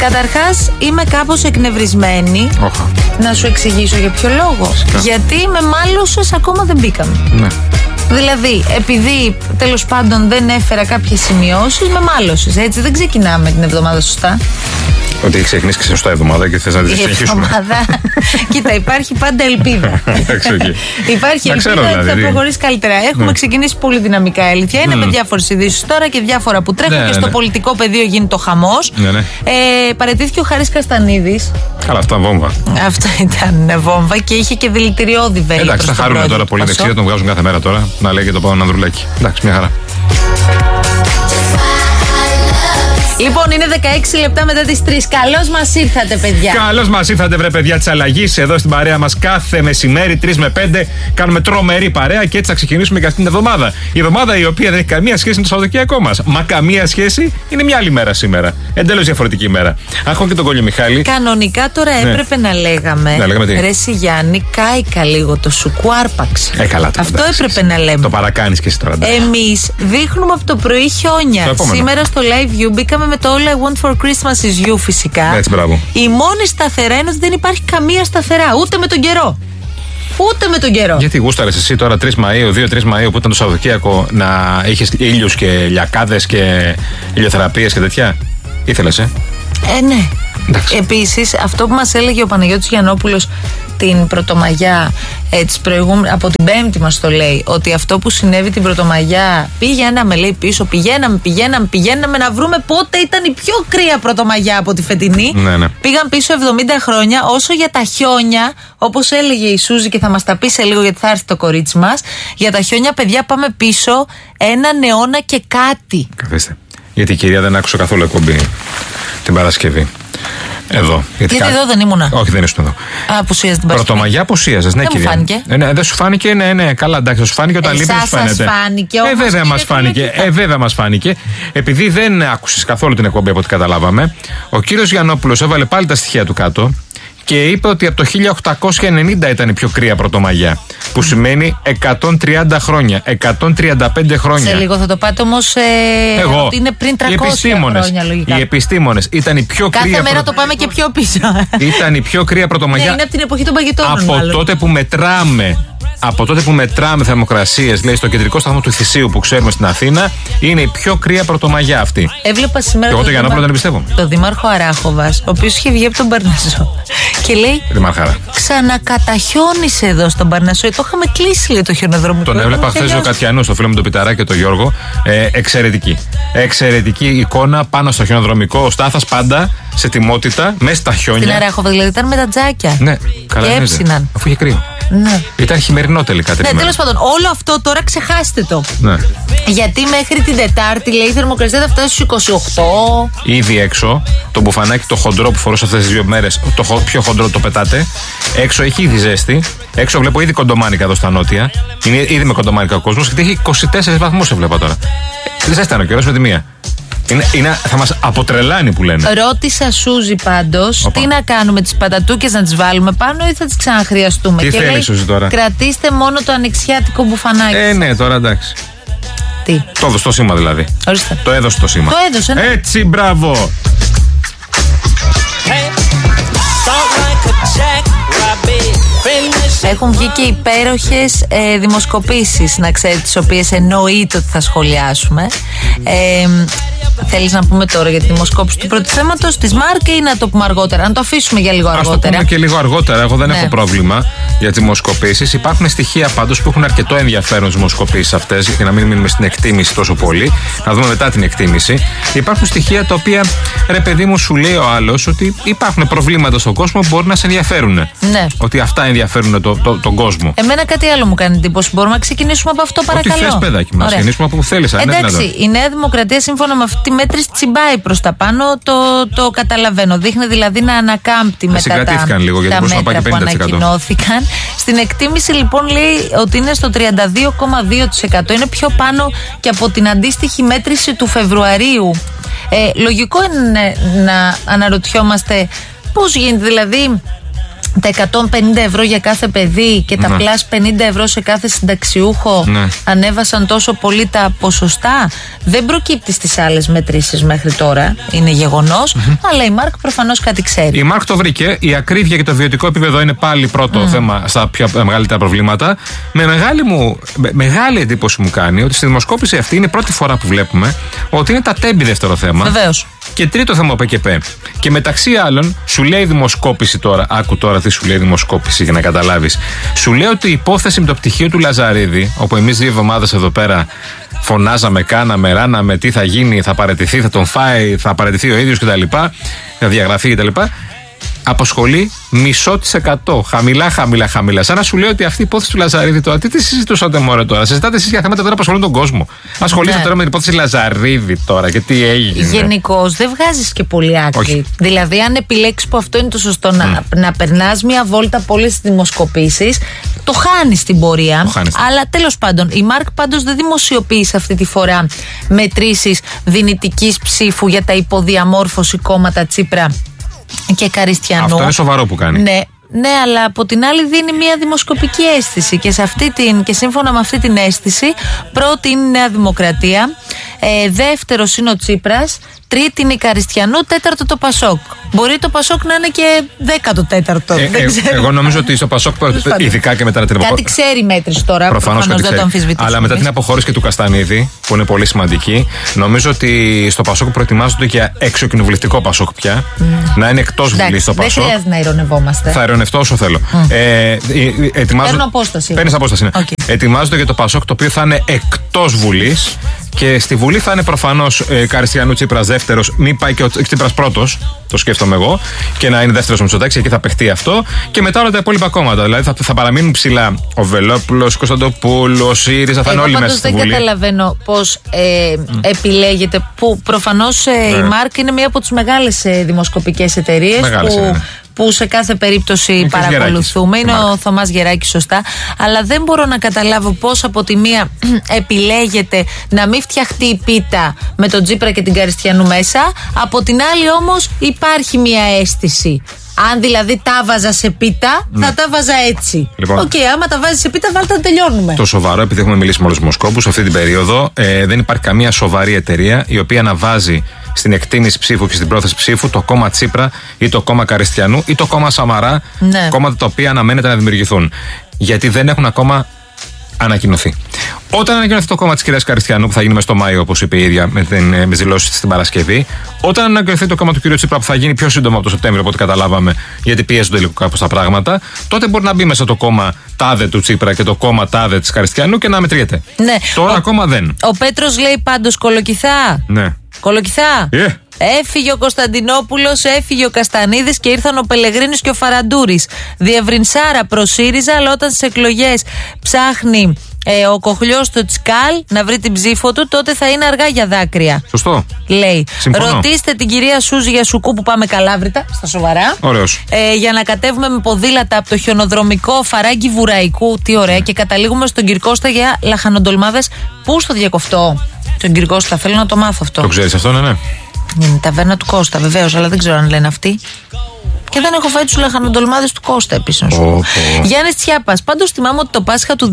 Καταρχάς, είμαι κάπως εκνευρισμένη. Να σου εξηγήσω για ποιο λόγο. Γιατί με μάλωσες ακόμα δεν μπήκαμε. Ναι. Δηλαδή, επειδή τέλος πάντων δεν έφερα κάποιες σημειώσεις, με μάλωσες. Έτσι δεν ξεκινάμε την εβδομάδα σωστά. Ότι έχει ξεκινήσει και σωστά εβδομάδα και θες να τη συνεχίσουμε. Εβδομάδα. Κοίτα, υπάρχει πάντα ελπίδα. Υπάρχει ελπίδα ότι θα προχωρήσει καλύτερα. Έχουμε ξεκινήσει πολύ δυναμικά, αλήθεια. Είναι με διάφορες ειδήσεις τώρα και διάφορα που τρέχουν και στο πολιτικό πεδίο γίνεται το χαμός. Παραιτήθηκε ο Χαρίς Καστανίδης. Καλά, αυτό ήταν βόμβα. Αυτό ήταν βόμβα και είχε και δηλητηριώδη βέλη. Εντάξει, θα χαρούμε τώρα πολύ δεξιά, τον βγάζουν κάθε μέρα τώρα να λέει και το Παύλο Ανδρουλάκη. Εντάξει, μια χαρά. Λοιπόν, είναι 16 λεπτά μετά τις 3. Καλώς μας ήρθατε, παιδιά. Καλώς μας ήρθατε, βρε παιδιά της αλλαγής. Εδώ στην παρέα μας κάθε μεσημέρι, 3 με 5. Κάνουμε τρομερή παρέα και έτσι θα ξεκινήσουμε και αυτή την εβδομάδα. Η εβδομάδα η οποία δεν έχει καμία σχέση με το Σαββατοκύριακό μας. Μα καμία σχέση, είναι μια άλλη μέρα σήμερα. Εντελώς διαφορετική ημέρα. Αχώ και τον Κόλλιο Μιχάλη. Κανονικά τώρα έπρεπε να λέγαμε. Ρε Σιγιάννη, κάηκα λίγο, το σουκού άρπαξε. Καλά, αυτό έπρεπε να λέμε. Το παρακάνεις και εσύ τώρα. Εμείς δείχνουμε από το πρωί χιόνια. Σήμερα στο live view μπήκαμε με το All I Want for Christmas is You φυσικά. Έτσι, μπράβο. Η μόνη σταθερά είναι ότι δεν υπάρχει καμία σταθερά, ούτε με τον καιρό. Ούτε με τον καιρό. Γιατί γούσταρες εσύ τώρα 3 Μαΐου, 2-3 Μαΐου που ήταν το Σαββατοκύριακο να είχες ήλιους και λιακάδες και ηλιοθεραπείες και τέτοια? Ήθελες, ναι. Επίσης, αυτό που μας έλεγε ο Παναγιώτης Γιαννόπουλος την Πρωτομαγιά, από την Πέμπτη μας το λέει, ότι αυτό που συνέβη την Πρωτομαγιά, πήγαμε, λέει, πίσω, πηγαίναμε να βρούμε πότε ήταν η πιο κρύα Πρωτομαγιά από τη φετινή. Ναι. Πήγαν πίσω 70 χρόνια. Όσο για τα χιόνια, όπως έλεγε η Σούζη και θα μας τα πει σε λίγο γιατί θα έρθει το κορίτσι μας, για τα χιόνια, παιδιά, πάμε πίσω έναν αιώνα και κάτι. Καθίστε. Γιατί η κυρία δεν άκουσε καθόλου εκπομπή την Παρασκευή. Εδώ. Γιατί εδώ δεν ήμουνα. Όχι, δεν ήσουν εδώ. Απουσίαζε την Παρασκευή. Πρωτομαγιά απουσίαζε, ναι, κυρία. Δεν μου φάνηκε. Δεν σου φάνηκε, ναι. Καλά, εντάξει, σου φάνηκε όταν λείπει. Σου φαίνεται. Φάνηκε, βέβαια μας φάνηκε. Βέβαια μας φάνηκε. Επειδή δεν άκουσες καθόλου την εκπομπή από ό,τι καταλάβαμε, ο κύριος Γιαννόπουλος έβαλε πάλι τα στοιχεία του κάτω και είπε ότι από το 1890 ήταν η πιο κρύα Πρωτομαγιά. Που σημαίνει 130 χρόνια, 135 χρόνια. Σε λίγο θα το πάτε όμως ότι είναι πριν 300 χρόνια λογικά. Οι επιστήμονες ήταν η πιο κρύα. Κάθε μέρα το πάμε και πιο πίσω. Ήταν η πιο κρύα Πρωτομαγιά. Ναι, είναι από την εποχή των παγετώνων. Από τότε που μετράμε θερμοκρασίες, λέει, στο κεντρικό σταθμό του Θησίου που ξέρουμε στην Αθήνα, είναι η πιο κρύα Πρωτομαγιά αυτή. Έβλεπα σήμερα. Και εγώ το Γιαννόπουλο δεν πιστεύω. Το Δήμαρχο Αράχοβας, ο οποίος είχε βγει από τον Παρνασσό. Και λέει, ξανακαταχιόνισε εδώ στον Παρνασσό. Το είχαμε κλείσει, λέει, το χιονοδρομικό. Τον έβλεπα χθες ο Κατιανού, στο φίλο μου τον Πιταρά και τον Γιώργο. Εξαιρετική. Εξαιρετική εικόνα πάνω στο χιονοδρομικό. Ο Στάθας πάντα σε τιμότητα, μέσα στα χιόνια. Στην Αράχοβα δηλαδή ήταν με τα τζάκια. Ναι, καλά. Και έψιναν. Αφού είχε κρύο. Ναι. Ήταν χειμερινό τελικά. Ναι, τέλος πάντων, όλο αυτό τώρα ξεχάστε το. Ναι. Γιατί μέχρι την Τετάρτη, λέει, η θερμοκρασία θα φτάσει στους 28. Ήδη έξω, το μπουφανάκι το χοντρό που φορούσε αυτές τις 2 μέρες, το πιο χοντρό το πετάτε. Έξω έχει ήδη ζέστη. Έξω βλέπω ήδη κοντομάνικα εδώ στα νότια. Είναι ήδη με κοντομάνικα ο κόσμος και έχει 24 βαθμούς βλέπω τώρα. Ζέστανε ο καιρός με τη μία. Θα μας αποτρελάνει που λένε. Ρώτησα Σούζη πάντως τι να κάνουμε, τις πατατούκες να τις βάλουμε πάνω ή θα τις ξαναχρειαστούμε. Τι θέλει Σούζη τώρα? Κρατήστε μόνο το ανοιξιάτικο μπουφανάκι. Ναι, τώρα εντάξει. Τι? Το έδωσε το σήμα δηλαδή. Ορίστε. Το έδωσε το σήμα. Το έδωσε, ναι. Έτσι, μπράβο. Έχουν βγει και υπέροχες δημοσκοπήσεις, να ξέρετε, τις οποίες εννοείται ότι θα σχολιάσουμε. Θέλεις να πούμε τώρα για τη δημοσκόπηση του πρώτου θέματος της Μάρκα ή να το πούμε αργότερα? Να το αφήσουμε για λίγο αργότερα. Ας το πούμε και λίγο αργότερα. Εγώ δεν έχω πρόβλημα για τις δημοσκοπήσεις. Υπάρχουν στοιχεία πάντως που έχουν αρκετό ενδιαφέρον στις δημοσκοπήσεις αυτές, για να μην μείνουμε στην εκτίμηση τόσο πολύ. Να δούμε μετά την εκτίμηση. Υπάρχουν στοιχεία τα οποία, ρε παιδί μου, σου λέει ο άλλος ότι υπάρχουν προβλήματα στον κόσμο που μπορεί να σε ενδιαφέρουν. Ναι. Ότι αυτά ενδιαφέρουν τον κόσμο. Εμένα κάτι άλλο μου κάνει εντύπωση. Μπορούμε να ξεκινήσουμε από αυτό, παρακαλώ? Ό,τι θες, παιδάκι μας. Ξεκινήσουμε από που θέλεις. Εντάξει, η Νέα Δημοκρατία σύμφωνα με αυτή τη μέτρηση τσιμπάει προς τα πάνω, το καταλαβαίνω. Δείχνει δηλαδή να ανακάμπτει μετά τα μέτρα που ανακοινώθηκαν. Στην εκτίμηση λοιπόν λέει ότι είναι στο 32,2%. Είναι πιο πάνω και από την αντίστοιχη μέτρηση του Φεβρουαρίου. Λογικό είναι να αναρωτιόμαστε πώς γίνεται δηλαδή τα 150 ευρώ για κάθε παιδί και τα πλάς 50 ευρώ σε κάθε συνταξιούχο ανέβασαν τόσο πολύ τα ποσοστά. Δεν προκύπτει στις άλλες μετρήσεις μέχρι τώρα, είναι γεγονός, αλλά η ΜΑΡΚ προφανώς κάτι ξέρει. Η ΜΑΡΚ το βρήκε. Η ακρίβεια και το βιωτικό επίπεδο είναι πάλι πρώτο θέμα στα πιο μεγαλύτερα προβλήματα. Μεγάλη εντύπωση μου κάνει ότι στη δημοσκόπηση αυτή είναι η πρώτη φορά που βλέπουμε ότι είναι τα τέμπη δεύτερο θέμα. Βεβαίως. Και τρίτο θέμα ΠΚΠ. Και μεταξύ άλλων, σου λέει η δημοσκόπηση τώρα, άκου τώρα τι σου λέει η δημοσκόπηση για να καταλάβεις. Σου λέει ότι η υπόθεση με το πτυχίο του Λαζαρίδη, όπου εμείς 2 εβδομάδες εδώ πέρα φωνάζαμε, κάναμε, ράναμε, τι θα γίνει, θα παραιτηθεί, θα τον φάει, θα παραιτηθεί ο ίδιος κτλ. Θα διαγραφεί κτλ. Αποσχολεί 0,5%. Χαμηλά. Σαν να σου λέει ότι αυτή η υπόθεση του Λαζαρίδη τώρα, τι συζητούσατε μόνο τώρα. Συζητάτε εσείς για θέματα που απασχολούν τον κόσμο. Ασχολείστε τώρα με την υπόθεση Λαζαρίδη τώρα και τι έγινε. Γενικώς δεν βγάζεις και πολύ άκρη. Όχι. Δηλαδή, αν επιλέξεις που αυτό είναι το σωστό, να περνάς μια βόλτα από όλες τις δημοσκοπήσεις, το χάνεις στην πορεία. Αλλά τέλος πάντων, η ΜΑΡΚ πάντως δεν δημοσιοποίησε αυτή τη φορά μετρήσεις δυνητικής ψήφου για τα υποδιαμόρφωση κόμματα Τσίπρα και Καριστιανού. Αυτό είναι σοβαρό που κάνει. Ναι, αλλά από την άλλη δίνει μια δημοσκοπική αίσθηση και σύμφωνα με αυτή την αίσθηση, πρώτη είναι η Νέα Δημοκρατία, δεύτερος είναι ο Τσίπρας, τρίτη είναι η Καριστιανού, τέταρτο το Πασόκ. Μπορεί το Πασόκ να είναι και 14ο. Εγώ νομίζω ότι στο Πασόκ, ειδικά και μετά την αποχώρηση. Κάτι ξέρει η μέτρηση τώρα, προφανώς δεν το αμφισβητήσουμε. Αλλά μετά την αποχώρηση και του Καστανίδη, που είναι πολύ σημαντική, νομίζω ότι στο Πασόκ προετοιμάζονται για εξοκοινοβουλευτικό Πασόκ πια. Να είναι εκτός Βουλής το Πασόκ. Δεν χρειάζεται να ειρωνευόμαστε. Θα ειρωνευτώ όσο θέλω. Παίρνω απόσταση. Παίρνεις απόσταση, ναι. Ετοιμάζονται για το Πασόκ, το οποίο θα είναι εκτός Βουλής. Και στη Βουλή θα είναι προφανώς Καριστιανού Τσίπρας δεύτερος, μην πάει και ο Τσίπρας πρώτος, το σκέφτομαι εγώ, και να είναι δεύτερος ο Μητσοτάκης, εκεί θα παιχτεί αυτό. Και μετά όλα τα υπόλοιπα κόμματα. Δηλαδή θα παραμείνουν ψηλά ο Βελόπουλος, ο Κωνσταντοπούλος, ο ΣΥΡΙΖΑ, θα είναι όλοι μέσα στη Βουλή. Δεν καταλαβαίνω πώς επιλέγεται. Που προφανώς η ΜΑΡΚ είναι μία από τις μεγάλες δημοσκοπικές εταιρείες που σε κάθε περίπτωση παρακολουθούμε. Είναι ο Θωμάς Γεράκης, σωστά. Αλλά δεν μπορώ να καταλάβω πώς από τη μία επιλέγεται να μην φτιαχτεί η πίτα με τον Τσίπρα και την Καριστιανού μέσα, από την άλλη όμως υπάρχει μία αίσθηση. Αν δηλαδή τα βάζα σε πίτα, θα τα βάζα έτσι. Λοιπόν, άμα τα βάζεις σε πίτα, βάλτε να τελειώνουμε. Το σοβαρό, επειδή έχουμε μιλήσει με όλους τους δημοσκόπους αυτή την περίοδο, δεν υπάρχει καμία σοβαρή εταιρεία η οποία να βάζει στην εκτίμηση ψήφου και στην πρόθεση ψήφου το κόμμα Τσίπρα ή το κόμμα Καριστιανού ή το κόμμα Σαμαρά, κόμματα τα οποία αναμένεται να δημιουργηθούν. Γιατί δεν έχουν ακόμα ανακοινωθεί. Όταν ανακοινωθεί το κόμμα της κυρίας Καριστιανού, που θα γίνει μέσα στο Μάιο, όπως είπε η ίδια με τις δηλώσεις της την Παρασκευή, όταν ανακοινωθεί το κόμμα του κυρίου Τσίπρα, που θα γίνει πιο σύντομα από το Σεπτέμβριο, από ό,τι καταλάβαμε, γιατί πιέζονται λίγο κάπως τα πράγματα, τότε μπορεί να μπει μέσα το κόμμα τάδε του Τσίπρα και το κόμμα τάδε της Καριστιανού και να μετριέται. Ναι. Τώρα ακόμα δεν. Ο Πέτρος λέει πάντως Κολοκυθά. Ναι. Κολοκυθά. Έφυγε ο Κωνσταντινόπουλος, έφυγε ο Καστανίδης και ήρθαν ο Πελεγρίνης και ο Φαραντούρης. Διευρυνσάρα προς ΣΥΡΙΖΑ, αλλά όταν στις εκλογές ψάχνει ο Κοχλιός στο Τσικάλ να βρει την ψήφο του, τότε θα είναι αργά για δάκρυα. Σωστό. Λέει. Συμφωνώ. Ρωτήστε την κυρία Σούζη για Σουκού που πάμε Καλάβρητα, στα σοβαρά. Ωραίος. Για να κατέβουμε με ποδήλατα από το χιονοδρομικό Φαράγγι Βουραϊκού. Τι ωραία. Και καταλήγουμε στον Κυρκώστα για λαχανοντολμάδες. Πού στο Διακοφτό? Τον Κυρκώστα, θέλω να το μάθω αυτό. Το ξέρεις αυτό, ναι. Είναι η ταβέρνα του Κώστα, βεβαίως, αλλά δεν ξέρω αν λένε αυτοί. Και δεν έχω φάει τους λαχανοντολμάδες του Κώστα επίσης. Γιάννης Τσιάπας. Πάντως θυμάμαι ότι το Πάσχα του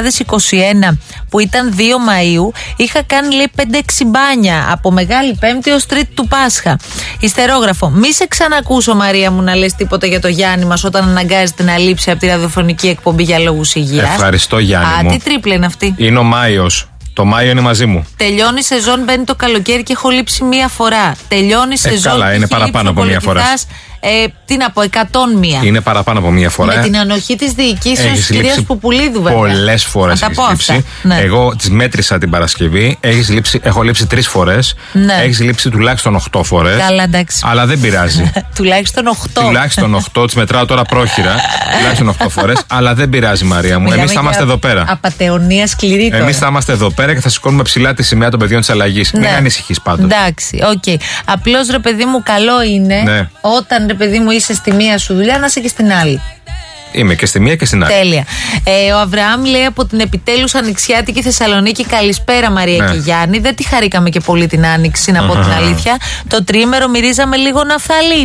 2021, που ήταν 2 Μαΐου, είχα κάνει λέει 5-6 μπάνια από Μεγάλη Πέμπτη ως Τρίτη του Πάσχα. Ιστερόγραφο. Μη σε ξανακούσω, Μαρία μου, να λες τίποτα για το Γιάννη μας όταν αναγκάζεται να λείψει από τη ραδιοφωνική εκπομπή για λόγους υγείας. Ευχαριστώ, Γιάννη μου. Τι τρίπλα είναι αυτή. Είναι ο Μάιος. Το Μάιο είναι μαζί μου. Τελειώνει η σεζόν, μπαίνει το καλοκαίρι και έχω λείψει μία φορά. Τελειώνει η σεζόν. Καλά, είναι παραπάνω από μία φορά. Τι να πω, 101. Είναι παραπάνω από μία φορά. Με την ανοχή της διοικήσεως της κυρίας Πουπουλίδου, βέβαια. Πολλές φορές έχεις λείψει. Ναι. Εγώ τις μέτρησα την Παρασκευή. Έχω λείψει 3 φορές. Ναι. Έχεις λείψει τουλάχιστον 8 φορές. Καλά, εντάξει. Αλλά δεν πειράζει. Τουλάχιστον 8. Τουλάχιστον 8. Τις μετράω τώρα πρόχειρα. Τουλάχιστον 8 φορές. Αλλά δεν πειράζει, Μαρία μου. Εμείς θα είμαστε εδώ πέρα. Απατεωνία σκληρή τώρα. Εμείς θα είμαστε εδώ πέρα και θα σηκώνουμε ψηλά τη σημαία των παιδιών της αλλαγής. Μην ανησυχείς πάντως. Εντάξει, οκ. Απλώς ρε παιδί μου, καλό είναι όταν ρε παιδί μου είσαι στη μία σου δουλειά να είσαι και στην άλλη. Είμαι και στη μία και στην άλλη. Τέλεια. Ο Αβραάμ λέει από την επιτέλους ανοιξιάτικη Θεσσαλονίκη. Καλησπέρα, Μαρία και Γιάννη. Δεν τη χαρήκαμε και πολύ την άνοιξη, να πω την αλήθεια. Το τριήμερο μυρίζαμε λίγο ναφθαλίνη.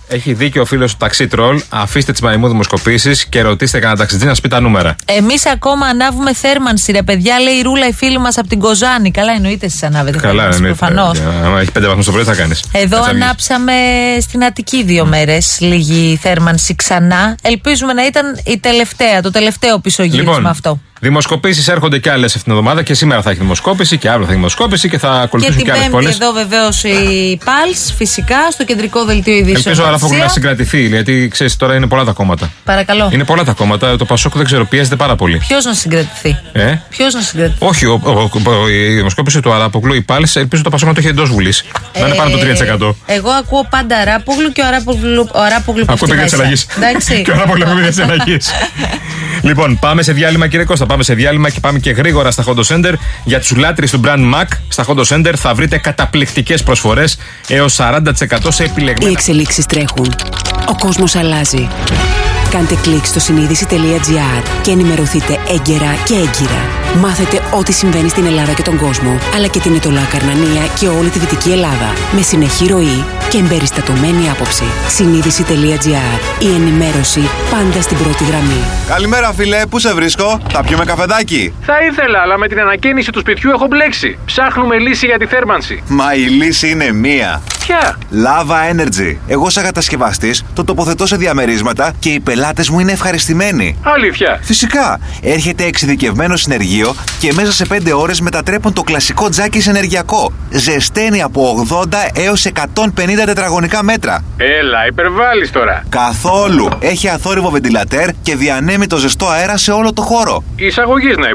Έχει δίκιο ο φίλος του Ταξί Τρολ. Αφήστε τις μαϊμού δημοσκοπήσεις και ρωτήστε κανένα ταξιτζή να σου πει τα νούμερα. Εμείς ακόμα ανάβουμε θέρμανση, ρε παιδιά, λέει η Ρούλα, η φίλη μας από την Κοζάνη. Καλά, εννοείται εσείς ανάβετε. Καλά, προφανώς. Αν έχει 5 βαθμούς το πρωί, θα κάνεις. Εδώ ανάψαμε στην Αττική 2 μέρες λίγη θέρμανση ξανά. Ελπίζουμε να ήταν το τελευταίο πισωγύρισμα αυτό. Δημοσκοπήσεις έρχονται και άλλες αυτήν την εβδομάδα και σήμερα θα έχει δημοσκόπηση και αύριο θα έχει δημοσκόπηση και θα ακολουθήσουν και άλλες πόλεις. Και εδώ βεβαίως η Pulse, φυσικά, στο κεντρικό δελτίο ειδήσεων. Ελπίζω ο Αράπογλου να συγκρατηθεί, γιατί ξέρεις τώρα είναι πολλά τα κόμματα. Παρακαλώ. Είναι πολλά τα κόμματα. Το Πασόκ δεν ξέρω, πιέζεται πάρα πολύ. Ποιος να συγκρατηθεί. Ποιος να συγκρατηθεί. Όχι, η δημοσκόπηση του Αράπογλου, η Pulse, ελπίζω το Πασόκ να το έχει εντός Βουλής. Να είναι πάνω το 3%. Εγώ ακούω πάντα Αράπογλου και ο Αράπογλου ακούω παιδιά της αλλαγής. Και ο Αράπογλου ακούω παιδιά της αλλαγής. Λοιπόν, πάμε σε διάλειμμα, κύριε Κώστα. Πάμε σε διάλειμμα και πάμε και γρήγορα στα Hondo Center. Για τους λάτρεις του brand Mac, στα Hondo Center θα βρείτε καταπληκτικές προσφορές έως 40% σε επιλεγμένα. Οι εξελίξεις τρέχουν. Ο κόσμος αλλάζει. Κάντε κλικ στο συνείδηση.gr και ενημερωθείτε έγκαιρα και έγκυρα. Μάθετε ό,τι συμβαίνει στην Ελλάδα και τον κόσμο, αλλά και την Ετωλά Καρνανία και όλη τη Δυτική Ελλάδα. Με συνεχή ροή και εμπεριστατωμένη άποψη. Συνείδηση.gr. Η ενημέρωση πάντα στην πρώτη γραμμή. Καλημέρα, φίλε, πού σε βρίσκω? Θα πιούμε καφεδάκι? Θα ήθελα, αλλά με την ανακαίνιση του σπιτιού έχω μπλέξει. Ψάχνουμε λύση για τη θέρμανση. Μα η λύση είναι μία. Ποια? Lava Energy. Εγώ, σαν κατασκευαστής, το τοποθετώ σε διαμερίσματα και οι πελάτες μου είναι ευχαριστημένοι. Αλήθεια? Φυσικά. Έρχεται εξειδικευμένο συνεργείο και μέσα σε 5 ώρες μετατρέπουν το κλασικό τζάκι σε ενεργειακό. Ζεσταίνει από 80 έως 150 τετραγωνικά μέτρα. Έλα, υπερβάλλεις τώρα. Καθόλου. Έχει αθόρυβο βεντιλατέρ και διανέμει το ζεστό αέρα σε όλο το χώρο. Εισαγωγής να